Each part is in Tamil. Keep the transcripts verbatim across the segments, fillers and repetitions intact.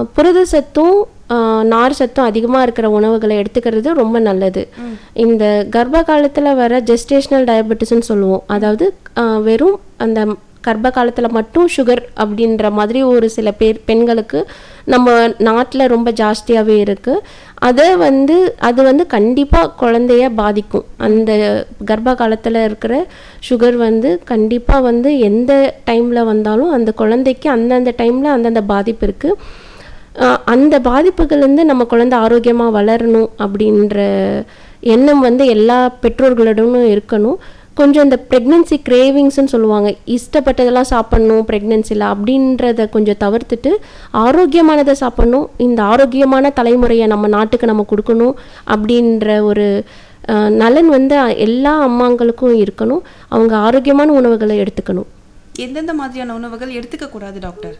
புரத சத்தும் நார் சத்தும் அதிகமாக இருக்கிற உணவுகளை எடுத்துக்கிறது ரொம்ப நல்லது. இந்த கர்ப்ப காலத்தில் வர ஜெஸ்டேஷனல் டயபெட்டிஸ்ன்னு சொல்லுவோம். அதாவது வெறும் அந்த கர்ப்ப காலத்தில் மட்டும் சுகர் அப்படின்ற மாதிரி ஒரு சில பேர் பெண்களுக்கு நம்ம நாட்டில் ரொம்ப ஜாஸ்தியாகவே இருக்குது. அதை வந்து அது வந்து கண்டிப்பாக குழந்தைய பாதிக்கும். அந்த கர்ப்ப காலத்தில் இருக்கிற சுகர் வந்து கண்டிப்பாக வந்து எந்த டைமில் வந்தாலும் அந்த குழந்தைக்கு அந்தந்த டைமில் அந்தந்த பாதிப்பு இருக்குது. அந்த பாதிப்புகள்லேருந்து நம்ம குழந்தை ஆரோக்கியமாக வளரணும் அப்படின்ற எண்ணம் வந்து எல்லா பெற்றோர்களிடமும் இருக்கணும். கொஞ்சம் இந்த ப்ரெக்னென்சி கிரேவிங்ஸ்ன்னு சொல்லுவாங்க, இஷ்டப்பட்டதெல்லாம் சாப்பிட்ணும் ப்ரெக்னென்சியில் அப்படின்றத கொஞ்சம் தவிர்த்துட்டு ஆரோக்கியமானதை சாப்பிட்ணும், இந்த ஆரோக்கியமான தலைமுறையை நம்ம நாட்டுக்கு நம்ம கொடுக்கணும் அப்படின்ற ஒரு நலன் வந்து எல்லா அம்மாங்களுக்கும் இருக்கணும். அவங்க ஆரோக்கியமான உணவுகளை எடுத்துக்கணும். எந்தெந்த மாதிரியான உணவுகள் எடுத்துக்கக்கூடாது டாக்டர்?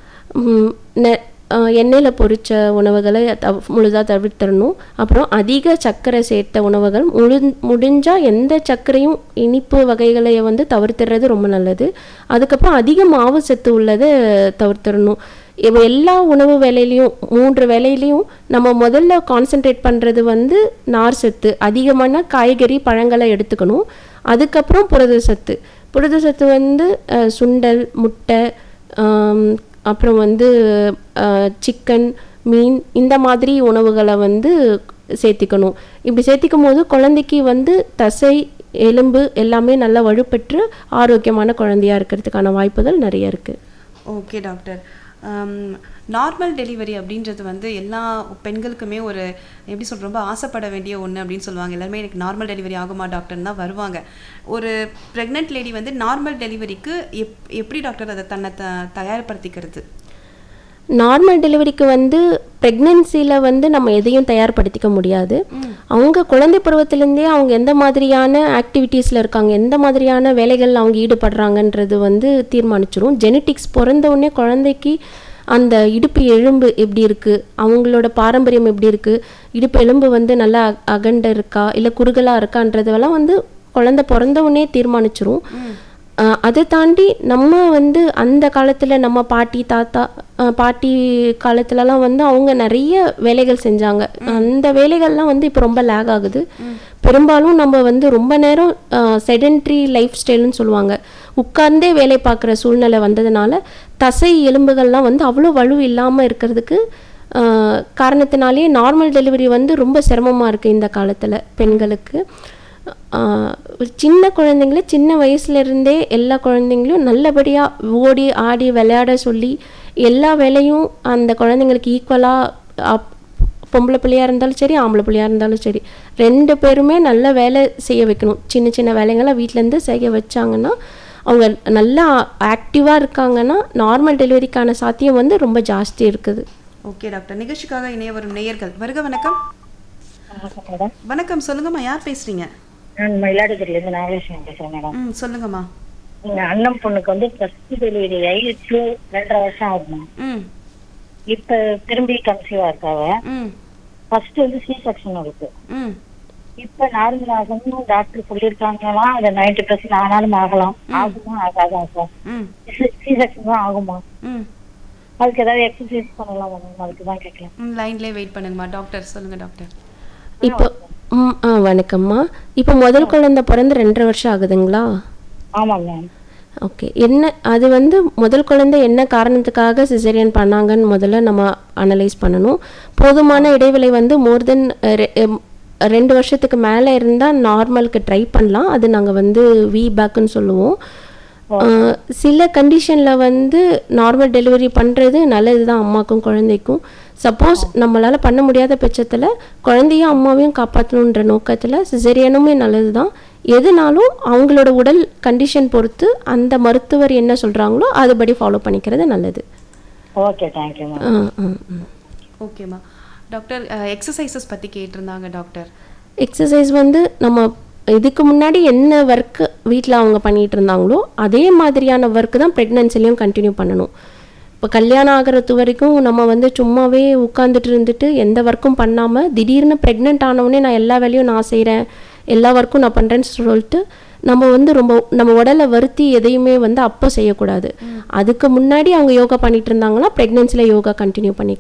எண்ணெயில் பொரித்த உணவுகளை தவ் முழுதாக தவிர்த்திடணும். அப்புறம் அதிக சர்க்கரை சேர்த்த உணவுகள் முழு முடிஞ்சால் எந்த சர்க்கரையும் இனிப்பு வகைகளை வந்து தவிர்த்துறது ரொம்ப நல்லது. அதுக்கப்புறம் அதிக மாவு சத்து உள்ளதை தவிர்த்திடணும். இப்போ எல்லா உணவு வேலையிலையும் மூன்று வேலையிலையும் நம்ம முதல்ல கான்சென்ட்ரேட் பண்ணுறது வந்து நார் சத்து, அதிகமான காய்கறி பழங்களை எடுத்துக்கணும். அதுக்கப்புறம் புரத சத்து. புரத சத்து வந்து சுண்டல், முட்டை, அப்புறம் வந்து சிக்கன், மீன், இந்த மாதிரி உணவுகளை வந்து சேர்த்திக்கணும். இப்படி சேர்த்திக்கும் போது குழந்தைக்கு வந்து தசை, எலும்பு எல்லாமே நல்லா வலுப்பெற்று ஆரோக்கியமான குழந்தையாக இருக்கிறதுக்கான வாய்ப்புகள் நிறைய இருக்குது. ஓகே டாக்டர், நார்மல் டெலிவரி அப்படின்றது வந்து எல்லா பெண்களுக்குமே ஒரு எப்படி சொல்ற ரொம்ப ஆசைப்பட வேண்டிய ஒன்று அப்படின்னு சொல்லுவாங்க. எல்லாருமே எனக்கு நார்மல் டெலிவரி ஆகுமா டாக்டர்னு தான் வருவாங்க. ஒரு ப்ரெக்னென்ட் லேடி வந்து நார்மல் டெலிவரிக்கு எப் எப்படி டாக்டர் அதை தன்னை த தயார்படுத்திக்கிறது? நார்மல் டெலிவரிக்கு வந்து ப்ரெக்னென்சியில் வந்து நம்ம எதையும் தயார்படுத்திக்க முடியாது. அவங்க குழந்தை பருவத்திலேருந்தே அவங்க எந்த மாதிரியான ஆக்டிவிட்டீஸில் இருக்காங்க, எந்த மாதிரியான வேலைகள் அவங்க ஈடுபடுறாங்கன்றது வந்து தீர்மானிச்சிரும். ஜெனட்டிக்ஸ் பிறந்தவுடனே குழந்தைக்கு அந்த இடுப்பு எலும்பு எப்படி இருக்குது, அவங்களோட பாரம்பரியம் எப்படி இருக்குது, இடுப்பு எலும்பு வந்து நல்லா அகண்ட இருக்கா இல்லை குறுகலாக இருக்கான்றதெல்லாம் வந்து குழந்தை பிறந்தவுடனே தீர்மானிச்சிரும். அதை தாண்டி நம்ம வந்து அந்த காலத்தில் நம்ம பாட்டி தாத்தா பாட்டி காலத்துலலாம் வந்து அவங்க நிறைய வேலைகள் செஞ்சாங்க. அந்த வேலைகள்லாம் வந்து இப்போ ரொம்ப லேக் ஆகுது. பெரும்பாலும் நம்ம வந்து ரொம்ப நேரம் செடென்ட்ரி லைஃப் ஸ்டைல்னு சொல்லுவாங்க, உட்கார்ந்தே வேலை பார்க்குற சூழ்நிலை வந்ததுனால தசை எலும்புகள்லாம் வந்து அவ்வளோ வலு இல்லாமல் இருக்கிறதுக்கு காரணத்தினாலே நார்மல் டெலிவரி வந்து ரொம்ப சிரமமாக இருக்குது இந்த காலத்தில் பெண்களுக்கு. சின்ன குழந்தைங்கள சின்ன வயசுலேருந்தே எல்லா குழந்தைங்களையும் நல்லபடியாக ஓடி ஆடி விளையாட சொல்லி எல்லா வேலையும் அந்த குழந்தைங்களுக்கு ஈக்குவலாக, பொம்பளை பிள்ளையாக இருந்தாலும் சரி ஆம்பளை பிள்ளையாக இருந்தாலும் சரி ரெண்டு பேருமே நல்ல வேலை செய்ய வைக்கணும். சின்ன சின்ன வேலைங்களை வீட்டிலேருந்து செய்ய வச்சாங்கன்னா அவங்க நல்லா ஆக்டிவாக இருக்காங்கன்னா நார்மல் டெலிவரிக்கான சாத்தியம் வந்து ரொம்ப ஜாஸ்தி இருக்குது. ஓகே டாக்டர், நிகழ்ச்சிக்காக இணைய வரும் நேயர்கள் வருக. வணக்கம். வணக்கம், சொல்லுங்கம்மா, யார் பேசுறீங்க? நான் மயிலாடுதுறையிலேருந்து நாகலட்சுமி பேசுறேன் மேடம். ம் சொல்லுங்கம்மா. எங்க அண்ணன் பொண்ணுக்கு வந்து ஃபர்ஸ்ட் டெலிவரி ஆயிடுச்சு, ரெண்டரை வருஷம் ஆகுமா. ம் இப்ப திரும்பி கன்சீவா இருக்காவ. ம் ஃபர்ஸ்ட் வந்து சி செக்ஷன் இருக்கு. ம் இப்ப நார்மல் ஆகணும் டாக்டர் சொல்லியிருக்காங்களா, அது நைன்டி பர்சன்ட் ஆனாலும் ஆகலாம், ஆகுமா ஆகாதான் சார்? சி செக்ஷன் தான் ஆகுமா? ம் அதுக்கு ஏதாவது எக்ஸசைஸ் பண்ணலாம் மேடம், அதுக்கு தான் கேட்கலாம். ம் லைன்லேயே வெயிட் பண்ணுங்கம்மா. டாக்டர் சொல்லுங்க. டாக்டர் இப்போ ம் ஆ வணக்கம்மா. இப்போ முதல் குழந்தை பிறந்து ரெண்டரை வருஷம் ஆகுதுங்களா? ஆமாம் மேம். ஓகே, என்ன அது வந்து முதல் குழந்தை என்ன காரணத்துக்காக சிசேரியன் பண்ணாங்கன்னு முதல்ல நம்ம அனலைஸ் பண்ணணும். போதுமான இடைவெளி வந்து மோர் தென் ரெண்டு வருஷத்துக்கு மேலே இருந்தால் நார்மலுக்கு ட்ரை பண்ணலாம். அது நாங்கள் வந்து வி பேக்குன்னு சொல்லுவோம். சில கண்டிஷனில் வந்து நார்மல் டெலிவரி பண்ணுறது நல்லது தான் அம்மாக்கும் குழந்தைக்கும். சப்போஸ் நம்மளால் பண்ண முடியாத பட்சத்தில் குழந்தையும் அம்மாவையும் காப்பாற்றணுன்ற நோக்கத்தில் சிசேரியனுமே நல்லது தான். எதுனாலும் அவங்களோட உடல் கண்டிஷன் பொறுத்து அந்த மருத்துவர் என்ன சொல்கிறாங்களோ அதுபடி ஃபாலோ பண்ணிக்கிறது நல்லது. Okay, thank you. ஆ ஆ ஓகேம்மா. டாக்டர் எக்ஸசைசஸ் பற்றி கேட்டிருந்தாங்க டாக்டர். எக்ஸசைஸ் வந்து நம்ம இதுக்கு முன்னாடி என்ன ஒர்க்கு வீட்டில் அவங்க பண்ணிகிட்டு இருந்தாங்களோ அதே மாதிரியான ஒர்க்கு தான் ப்ரெக்னென்சிலையும் கண்டினியூ பண்ணணும். இப்போ கல்யாணம் ஆகிறது வரைக்கும் நம்ம வந்து சும்மாவே உட்காந்துட்டு இருந்துட்டு எந்த ஒர்க்கும் பண்ணாமல் திடீர்னு ப்ரெக்னென்ட் ஆனவுடனே நான் எல்லா வேலையும் நான் செய்கிறேன், எல்லா ஒர்க்கும் நான் பண்ணுறேன்னு சொல்லிட்டு நம்ம வந்து ரொம்ப நம்ம உடலை வருத்தி எதையுமே வந்து அப்போ செய்யக்கூடாது. அதுக்கு முன்னாடி அவங்க யோகா பண்ணிட்டு இருந்தாங்கன்னா ப்ரெக்னென்சியில் யோகா கண்டினியூ பண்ணி